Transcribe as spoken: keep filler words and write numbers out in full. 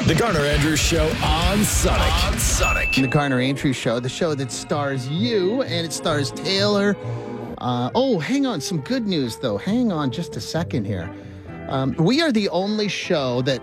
The Garner Andrews Show on Sonic. On Sonic. The Garner Andrews Show, the show that stars you, and it stars Taylor. Uh, oh, hang on. Some good news, though. Hang on just a second here. Um, we are the only show that